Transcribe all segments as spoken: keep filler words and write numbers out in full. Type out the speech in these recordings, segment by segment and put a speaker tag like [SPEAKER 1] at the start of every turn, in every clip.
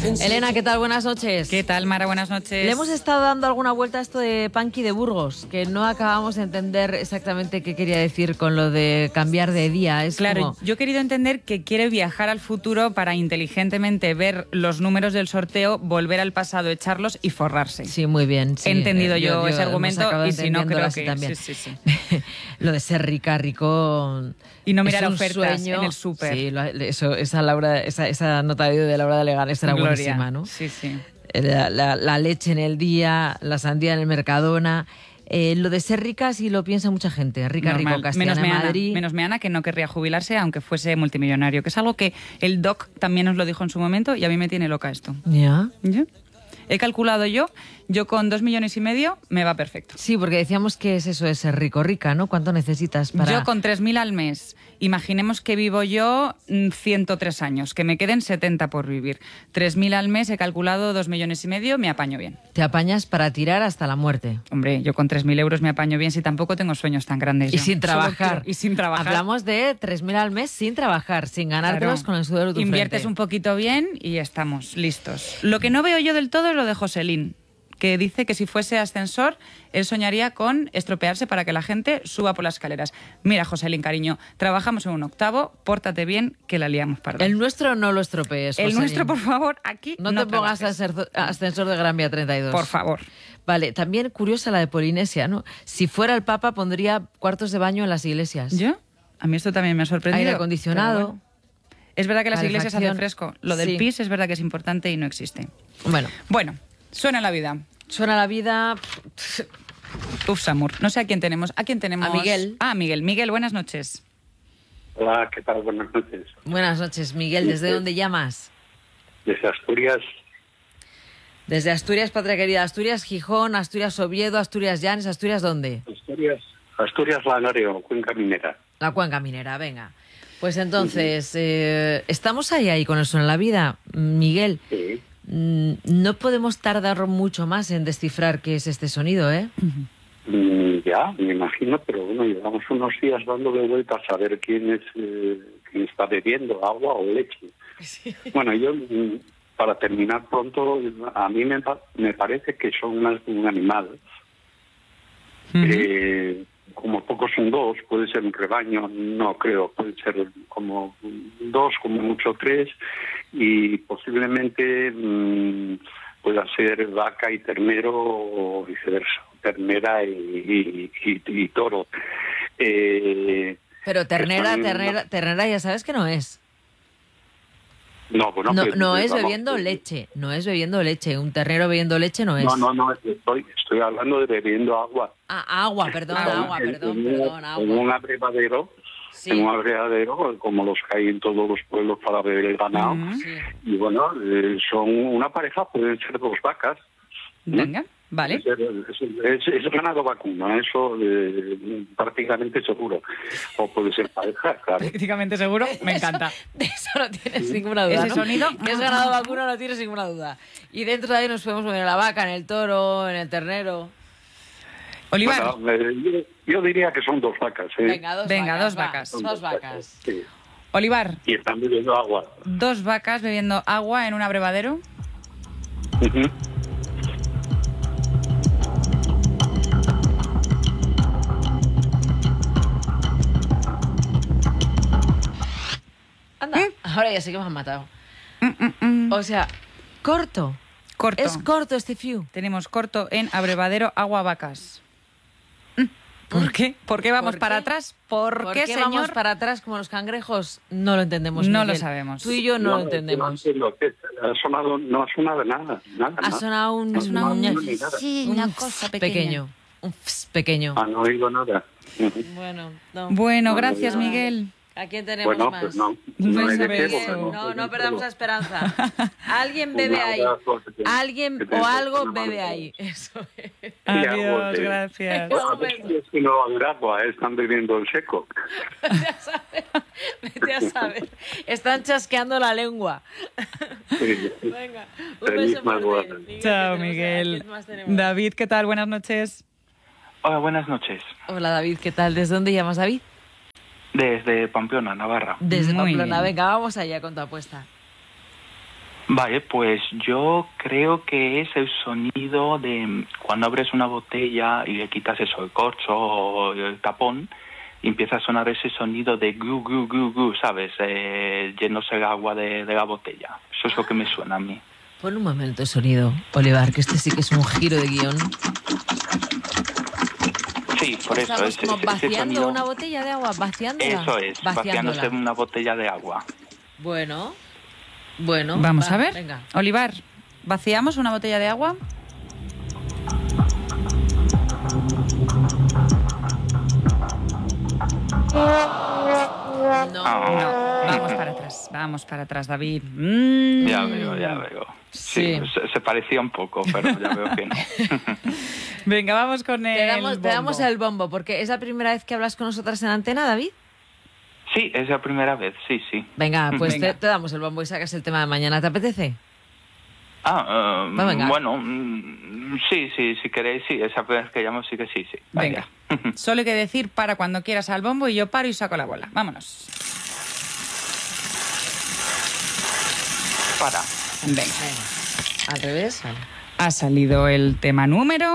[SPEAKER 1] Elena, ¿qué tal? Buenas noches.
[SPEAKER 2] ¿Qué tal, Mara? Buenas noches.
[SPEAKER 1] Le hemos estado dando alguna vuelta a esto de Punky de Burgos, que no acabamos de entender exactamente qué quería decir con lo de cambiar de día. Es
[SPEAKER 2] claro,
[SPEAKER 1] como...
[SPEAKER 2] yo he querido entender que quiere viajar al futuro para inteligentemente ver los números del sorteo, volver al pasado, echarlos y forrarse.
[SPEAKER 1] Sí, muy bien. Sí.
[SPEAKER 2] He entendido
[SPEAKER 1] eh,
[SPEAKER 2] yo,
[SPEAKER 1] yo, yo
[SPEAKER 2] ese argumento y si no creo
[SPEAKER 1] así
[SPEAKER 2] que...
[SPEAKER 1] También.
[SPEAKER 2] Sí, sí,
[SPEAKER 1] sí. Lo de ser rica, rico...
[SPEAKER 2] Y no mirar
[SPEAKER 1] es un
[SPEAKER 2] ofertas
[SPEAKER 1] sueño.
[SPEAKER 2] en el súper.
[SPEAKER 1] Sí, lo, eso, esa, Laura, esa, esa nota de Laura de Leganés era
[SPEAKER 2] Gloria.
[SPEAKER 1] buenísima, ¿no?
[SPEAKER 2] Sí, sí.
[SPEAKER 1] La, la, la leche en el día, la sandía en el Mercadona. Eh, lo de ser rica sí lo piensa mucha gente. Rica,
[SPEAKER 2] Normal.
[SPEAKER 1] rico, Castellana,
[SPEAKER 2] menos Meana,
[SPEAKER 1] Madrid.
[SPEAKER 2] menos Meana, que no querría jubilarse aunque fuese multimillonario, que es algo que el doc también nos lo dijo en su momento y a mí me tiene loca esto.
[SPEAKER 1] ¿Ya?
[SPEAKER 2] ¿Ya? He calculado yo, yo con dos millones y medio me va perfecto.
[SPEAKER 1] Sí, porque decíamos que es eso de ser rico, rica, ¿no? ¿Cuánto necesitas para...?
[SPEAKER 2] Yo con tres mil al mes. Imaginemos que vivo yo ciento tres años, que me queden setenta por vivir. tres mil al mes, he calculado dos millones y medio, me apaño bien.
[SPEAKER 1] Te apañas para tirar hasta la muerte.
[SPEAKER 2] Hombre, yo con tres mil euros me apaño bien si tampoco tengo sueños tan grandes.
[SPEAKER 1] Y
[SPEAKER 2] yo.
[SPEAKER 1] sin trabajar.
[SPEAKER 2] Y sin trabajar.
[SPEAKER 1] Hablamos de tres mil al mes sin trabajar, sin ganártelos
[SPEAKER 2] Claro.
[SPEAKER 1] con el sudor de tu
[SPEAKER 2] Inviertes
[SPEAKER 1] frente.
[SPEAKER 2] un poquito bien y estamos listos. Lo que no veo yo del todo es lo de Joselín, que dice que si fuese ascensor, él soñaría con estropearse para que la gente suba por las escaleras. Mira, Joselín, cariño, trabajamos en un octavo, pórtate bien, que la liamos parda.
[SPEAKER 1] El nuestro no lo estropees,
[SPEAKER 2] El
[SPEAKER 1] Joselín.
[SPEAKER 2] nuestro, por favor, aquí
[SPEAKER 1] No,
[SPEAKER 2] no
[SPEAKER 1] te pongas
[SPEAKER 2] trabajes.
[SPEAKER 1] ascenso- ascensor de Gran Vía treinta y dos.
[SPEAKER 2] Por favor.
[SPEAKER 1] Vale, también curiosa la de Polinesia, ¿no? Si fuera el Papa pondría cuartos de baño en las iglesias.
[SPEAKER 2] ¿Yo? A mí esto también me ha sorprendido.
[SPEAKER 1] Aire acondicionado.
[SPEAKER 2] pero bueno. Es verdad que las iglesias hacen
[SPEAKER 1] calefacción.
[SPEAKER 2] fresco. Lo del
[SPEAKER 1] Sí.
[SPEAKER 2] P I S es verdad que es importante y no existe.
[SPEAKER 1] Bueno,
[SPEAKER 2] Bueno, suena la vida.
[SPEAKER 1] suena la vida...
[SPEAKER 2] Uf, Samur. No sé a quién tenemos. ¿A quién tenemos?
[SPEAKER 1] A Miguel.
[SPEAKER 2] Ah, Miguel. Miguel, buenas noches.
[SPEAKER 3] Hola, ¿qué tal? Buenas noches.
[SPEAKER 1] Buenas noches, Miguel. ¿Desde dónde llamas?
[SPEAKER 3] Desde Asturias.
[SPEAKER 1] Desde Asturias, patria querida. Asturias, Gijón, Asturias, Oviedo, Asturias, Llanes. ¿Asturias dónde?
[SPEAKER 3] Asturias, Asturias Lanareo, Cuenca Minera.
[SPEAKER 1] La Cuenca Minera, venga. Pues entonces, eh, estamos ahí, ahí con el Suena la Vida. Miguel,
[SPEAKER 3] Sí.
[SPEAKER 1] mm, no podemos tardar mucho más en descifrar qué es este sonido, ¿eh?
[SPEAKER 3] Mm, ya, me imagino, pero bueno, llevamos unos días dándole vueltas a ver quién es eh, quién está bebiendo, agua o leche. Bueno, yo, mm, para terminar pronto, a mí me, pa- me parece que son más de un animal. Eh, como pocos son dos, puede ser un rebaño, no creo, puede ser como dos, como mucho tres, y posiblemente mm, pueda ser vaca y ternero o viceversa, ternera y, y, y- y toro. Eh,
[SPEAKER 1] Pero ternera,
[SPEAKER 3] están-
[SPEAKER 1] ternera, ternera ya sabes que no es.
[SPEAKER 3] No, bueno,
[SPEAKER 1] No,
[SPEAKER 3] pues,
[SPEAKER 1] no es
[SPEAKER 3] vamos,
[SPEAKER 1] bebiendo
[SPEAKER 3] eh,
[SPEAKER 1] leche, no es bebiendo leche. Un ternero bebiendo leche no es.
[SPEAKER 3] No, no, no, estoy, estoy hablando de bebiendo agua.
[SPEAKER 1] Ah, agua, perdón,
[SPEAKER 2] Agua.
[SPEAKER 1] agua,
[SPEAKER 3] En-
[SPEAKER 1] perdón,
[SPEAKER 3] en,
[SPEAKER 1] perdón,
[SPEAKER 3] En
[SPEAKER 1] agua.
[SPEAKER 3] un abrevadero,
[SPEAKER 1] Sí.
[SPEAKER 3] en un abrevadero, como los que hay en todos los pueblos para beber el ganado.
[SPEAKER 2] Ujú.
[SPEAKER 1] Sí.
[SPEAKER 3] Y bueno, eh, son una pareja, pueden ser dos vacas.
[SPEAKER 2] Venga, vale.
[SPEAKER 3] Es, es- es ganado vacuno, eso eh, prácticamente seguro. O puede ser pareja, claro.
[SPEAKER 2] Prácticamente seguro, me encanta.
[SPEAKER 1] De eso no tienes ninguna duda.
[SPEAKER 2] Ese
[SPEAKER 1] ¿no?
[SPEAKER 2] sonido.
[SPEAKER 1] Que es ganado vacuno, no tienes ninguna duda. Y dentro de ahí nos podemos poner en la vaca, en el toro, en el ternero.
[SPEAKER 2] Olivar,
[SPEAKER 3] Bueno, eh, yo, yo diría que son dos vacas. ¿eh?
[SPEAKER 1] Venga, dos
[SPEAKER 2] Venga,
[SPEAKER 1] vacas.
[SPEAKER 2] dos
[SPEAKER 1] va,
[SPEAKER 2] vacas.
[SPEAKER 3] Son
[SPEAKER 1] Dos vacas.
[SPEAKER 3] Sí.
[SPEAKER 2] Olivar,
[SPEAKER 3] Y están bebiendo agua.
[SPEAKER 2] dos vacas bebiendo agua en un abrevadero.
[SPEAKER 3] Ujú.
[SPEAKER 1] Anda, ahora ya sé que me han matado.
[SPEAKER 2] Mm, mm, mm.
[SPEAKER 1] O sea, corto.
[SPEAKER 2] Corto.
[SPEAKER 1] Es corto este fiu.
[SPEAKER 2] Tenemos corto en abrevadero agua vacas. Mm, ¿Por qué? ¿Por qué vamos
[SPEAKER 1] ¿Por
[SPEAKER 2] para
[SPEAKER 1] qué?
[SPEAKER 2] atrás? ¿Por,
[SPEAKER 1] ¿Por
[SPEAKER 2] qué,
[SPEAKER 1] qué
[SPEAKER 2] señor?
[SPEAKER 1] vamos para atrás como los cangrejos? No lo entendemos.
[SPEAKER 2] No
[SPEAKER 1] Miguel.
[SPEAKER 2] lo sabemos.
[SPEAKER 1] Tú y yo no, lo entendemos.
[SPEAKER 3] No, lo que ha sonado, no ha sonado nada. nada
[SPEAKER 1] Ha
[SPEAKER 3] nada.
[SPEAKER 1] sonado un,
[SPEAKER 3] Ha sonado
[SPEAKER 1] un-
[SPEAKER 3] ni nada.
[SPEAKER 2] Sí,
[SPEAKER 1] un
[SPEAKER 2] una
[SPEAKER 1] ps
[SPEAKER 2] cosa
[SPEAKER 1] pequeño.
[SPEAKER 2] pequeña.
[SPEAKER 1] Un ps pequeño.
[SPEAKER 3] Ah, no he oído nada. Ujú.
[SPEAKER 1] Bueno, no.
[SPEAKER 2] Bueno,
[SPEAKER 3] No,
[SPEAKER 2] gracias,
[SPEAKER 1] no.
[SPEAKER 2] Miguel.
[SPEAKER 1] ¿A quién tenemos
[SPEAKER 3] Bueno,
[SPEAKER 1] más?
[SPEAKER 3] pues no.
[SPEAKER 2] No
[SPEAKER 3] No le
[SPEAKER 2] se
[SPEAKER 3] dejé
[SPEAKER 2] ve
[SPEAKER 3] porque
[SPEAKER 2] eso.
[SPEAKER 1] No, no
[SPEAKER 3] sé
[SPEAKER 1] perdamos la
[SPEAKER 3] todo.
[SPEAKER 1] esperanza. Alguien
[SPEAKER 3] Un
[SPEAKER 1] bebe ahí.
[SPEAKER 3] abrazo, que te-
[SPEAKER 1] Alguien
[SPEAKER 3] que te
[SPEAKER 1] o
[SPEAKER 3] dejo
[SPEAKER 1] algo
[SPEAKER 3] una
[SPEAKER 1] vebe
[SPEAKER 3] mano.
[SPEAKER 1] ahí. Eso es.
[SPEAKER 2] Adiós,
[SPEAKER 3] algo de-
[SPEAKER 2] gracias.
[SPEAKER 3] Bueno, a ver si es que no va a haber agua, eh, están bebiendo el seco.
[SPEAKER 1] Vete a saber. Vete a saber. Están chasqueando la lengua.
[SPEAKER 3] Sí.
[SPEAKER 1] Venga, un
[SPEAKER 3] Feliz
[SPEAKER 1] beso fuerte.
[SPEAKER 3] madrugada.
[SPEAKER 1] Miguel,
[SPEAKER 2] Chao,
[SPEAKER 1] que tenemos-
[SPEAKER 2] Miguel.
[SPEAKER 1] ¿quién más tenemos?
[SPEAKER 2] David, ¿qué tal? Buenas noches.
[SPEAKER 4] Hola, buenas noches.
[SPEAKER 1] Hola, David, ¿qué tal? ¿Desde dónde llamas, David?
[SPEAKER 4] Desde Pamplona, Navarra.
[SPEAKER 1] Desde
[SPEAKER 2] Muy
[SPEAKER 1] Pamplona.
[SPEAKER 2] bien.
[SPEAKER 1] Venga, vamos allá con tu apuesta.
[SPEAKER 4] Vale, pues yo creo que es el sonido de cuando abres una botella y le quitas eso, el corcho o el tapón, y empieza a sonar ese sonido de gu, gu, gu, gu, ¿sabes? Eh, yéndose el agua de, de la botella. Eso es lo que me suena a mí.
[SPEAKER 1] Pon un momento el sonido, Olivar, que este sí que es un giro de guión.
[SPEAKER 4] Sí, por eso.
[SPEAKER 1] Estamos
[SPEAKER 4] Ese,
[SPEAKER 1] como
[SPEAKER 4] ese
[SPEAKER 1] vaciando
[SPEAKER 4] sonido,
[SPEAKER 1] una botella de agua, vaciándola.
[SPEAKER 4] eso es, vaciándose una botella de agua.
[SPEAKER 1] Bueno, bueno.
[SPEAKER 2] Vamos
[SPEAKER 1] va,
[SPEAKER 2] a ver.
[SPEAKER 1] Venga.
[SPEAKER 2] Olivar, ¿vaciamos una botella de agua?
[SPEAKER 1] No.
[SPEAKER 2] No, vamos para atrás, vamos para atrás, David. Mm.
[SPEAKER 4] Ya veo, ya veo. Sí,
[SPEAKER 1] Sí.
[SPEAKER 4] Se, se parecía un poco, pero ya veo que no.
[SPEAKER 2] Venga, vamos con el
[SPEAKER 1] Te damos, te
[SPEAKER 2] bombo.
[SPEAKER 1] damos el bombo, porque es la primera vez que hablas con nosotras en antena, David.
[SPEAKER 4] Sí, es la primera vez, sí, sí.
[SPEAKER 1] Venga, pues
[SPEAKER 2] Venga.
[SPEAKER 1] Te, te damos el bombo y sacas el tema de mañana. ¿Te apetece?
[SPEAKER 4] Ah, uh,
[SPEAKER 1] Va, venga.
[SPEAKER 4] bueno, mm, sí, sí, si queréis, sí, esa vez que llamo sí que sí, sí.
[SPEAKER 2] Venga, solo hay que decir para cuando quieras al bombo y yo paro y saco la bola. Vámonos.
[SPEAKER 4] Para.
[SPEAKER 2] Venga.
[SPEAKER 1] Venga. Al revés. Vale.
[SPEAKER 2] Ha salido el tema número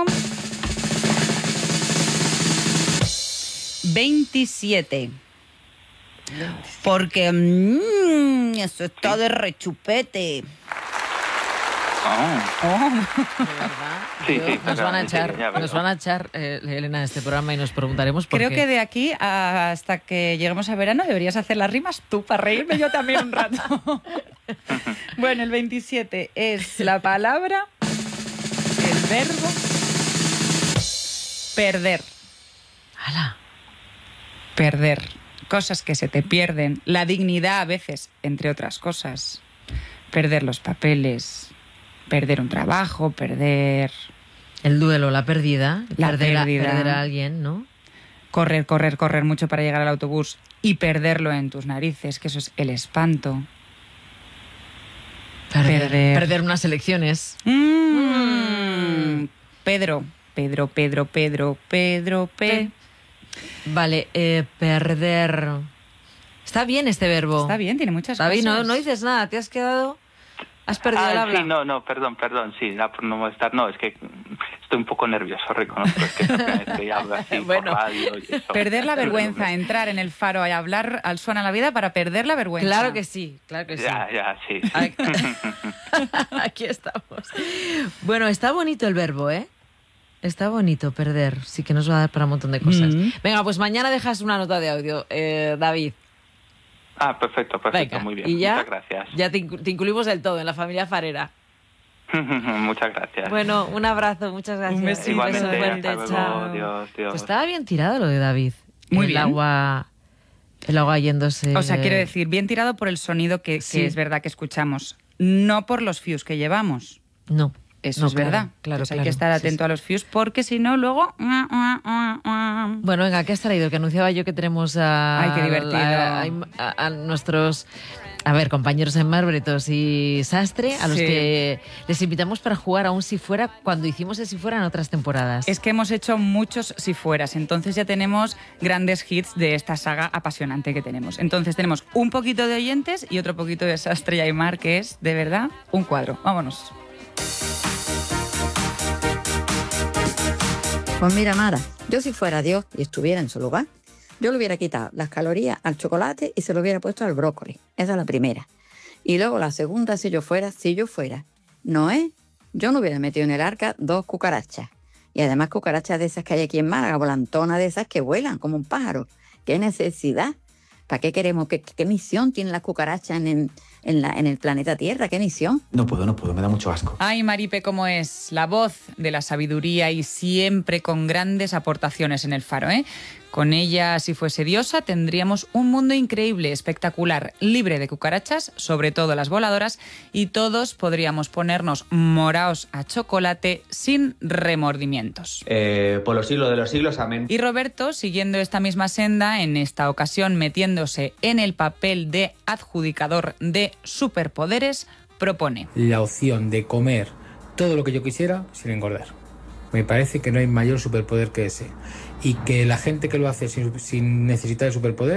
[SPEAKER 2] veintisiete. Porque mmm, eso está de rechupete.
[SPEAKER 4] Oh.
[SPEAKER 2] Oh.
[SPEAKER 1] De verdad.
[SPEAKER 4] Sí,
[SPEAKER 1] Yo-
[SPEAKER 4] sí,
[SPEAKER 1] nos
[SPEAKER 4] claro,
[SPEAKER 1] van a
[SPEAKER 4] en serio,
[SPEAKER 1] echar,
[SPEAKER 4] ya veo.
[SPEAKER 1] nos van a echar, eh, Elena, de este programa y nos preguntaremos por
[SPEAKER 2] Creo
[SPEAKER 1] qué.
[SPEAKER 2] que de aquí a- hasta que lleguemos a verano deberías hacer las rimas tú para reírme yo también un rato. Bueno, el veintisiete es la palabra, el verbo, perder.
[SPEAKER 1] ¡Hala!
[SPEAKER 2] Perder. Cosas que se te pierden. La dignidad a veces, entre otras cosas. Perder los papeles. Perder un trabajo. Perder...
[SPEAKER 1] El duelo, la pérdida.
[SPEAKER 2] La
[SPEAKER 1] perder, a-
[SPEAKER 2] pérdida.
[SPEAKER 1] perder a alguien, ¿no?
[SPEAKER 2] Correr, correr, correr mucho para llegar al autobús y perderlo en tus narices, que eso es el espanto.
[SPEAKER 1] Perder,
[SPEAKER 2] Perder.
[SPEAKER 1] perder unas elecciones.
[SPEAKER 2] Mm. Pedro, Pedro, Pedro, Pedro, Pedro, P.
[SPEAKER 1] Vale, eh, perder. Está bien este verbo.
[SPEAKER 2] Está bien, tiene muchas
[SPEAKER 1] David, no,
[SPEAKER 2] cosas.
[SPEAKER 1] no dices nada, te has quedado. Has perdido el
[SPEAKER 4] Ah,
[SPEAKER 1] habla.
[SPEAKER 4] sí, no, no, perdón, perdón, sí, no, por no molestar, no, es que estoy un poco nervioso, reconozco, es que es la primera vez que hablo así
[SPEAKER 1] Bueno.
[SPEAKER 4] por radio y eso.
[SPEAKER 2] Perder la vergüenza, entrar en el faro y hablar al suena la vida para perder la vergüenza.
[SPEAKER 1] Claro que sí, claro que sí.
[SPEAKER 4] Ya, ya, sí. sí.
[SPEAKER 1] Aquí, aquí estamos. Bueno, está bonito el verbo, ¿eh? Está bonito perder. Sí que nos va a dar para un montón de cosas.
[SPEAKER 2] Mm.
[SPEAKER 1] Venga, pues mañana dejas una nota de audio, eh, David.
[SPEAKER 4] Ah, perfecto, perfecto,
[SPEAKER 1] Venga,
[SPEAKER 4] muy bien,
[SPEAKER 1] y ya,
[SPEAKER 4] muchas gracias.
[SPEAKER 1] Ya te, incu- te incluimos del todo en la familia farera.
[SPEAKER 4] Muchas gracias.
[SPEAKER 1] Bueno, un abrazo, muchas gracias.
[SPEAKER 2] Un besito.
[SPEAKER 4] Igualmente,
[SPEAKER 1] beso fuerte,
[SPEAKER 4] hasta luego,
[SPEAKER 1] chao.
[SPEAKER 4] adiós, adiós.
[SPEAKER 1] Pues estaba bien tirado lo de David.
[SPEAKER 2] Muy
[SPEAKER 1] el
[SPEAKER 2] bien.
[SPEAKER 1] agua, el agua yéndose.
[SPEAKER 2] O sea, quiero decir, bien tirado por el sonido que, que
[SPEAKER 1] Sí.
[SPEAKER 2] es verdad que escuchamos, no por los fuse que llevamos.
[SPEAKER 1] No.
[SPEAKER 2] Eso
[SPEAKER 1] no,
[SPEAKER 2] es
[SPEAKER 1] claro,
[SPEAKER 2] verdad.
[SPEAKER 1] Claro,
[SPEAKER 2] Entonces hay
[SPEAKER 1] claro.
[SPEAKER 2] que estar
[SPEAKER 1] Sí,
[SPEAKER 2] atento
[SPEAKER 1] sí.
[SPEAKER 2] a los fuse porque si no, luego...
[SPEAKER 1] Bueno, venga, ¿qué has traído? Que anunciaba yo que tenemos a,
[SPEAKER 2] Ay, qué divertido.
[SPEAKER 1] a, a- a nuestros, a ver, compañeros en Marbretos y Sastre, a los
[SPEAKER 2] Sí.
[SPEAKER 1] que les invitamos para jugar a un Si Fuera cuando hicimos el Si Fuera en otras temporadas.
[SPEAKER 2] Es que hemos hecho muchos si fueras, entonces ya tenemos grandes hits de esta saga apasionante que tenemos. Entonces tenemos un poquito de oyentes y otro poquito de Sastre y Aymar, que es, de verdad, un cuadro. Vámonos.
[SPEAKER 5] Pues mira, Mara, yo si fuera Dios y estuviera en su lugar, yo le hubiera quitado las calorías al chocolate y se lo hubiera puesto al brócoli. Esa es la primera. Y luego la segunda, si yo fuera, si yo fuera Noé, yo no hubiera metido en el arca dos cucarachas. Y además cucarachas de esas que hay aquí en Málaga, volantonas de esas que vuelan como un pájaro. ¿Qué necesidad? ¿Para qué queremos? ¿Qué, qué misión tienen las cucarachas en, el- en, la, en el planeta Tierra? ¿Qué misión?
[SPEAKER 6] No puedo, no puedo, me da mucho asco.
[SPEAKER 2] Ay, Maripe, cómo es la voz de la sabiduría y siempre con grandes aportaciones en el faro, ¿eh? Con ella, si fuese diosa, tendríamos un mundo increíble, espectacular, libre de cucarachas, sobre todo las voladoras, y todos podríamos ponernos moraos a chocolate sin remordimientos.
[SPEAKER 6] Eh, por los siglos de los siglos, amén.
[SPEAKER 2] Y Roberto, siguiendo esta misma senda, en esta ocasión metiéndose en el papel de adjudicador de superpoderes, propone.
[SPEAKER 7] La opción de comer todo lo que yo quisiera sin engordar. Me parece que no hay mayor superpoder que ese. Y que la gente que lo hace sin, sin necesitar el superpoder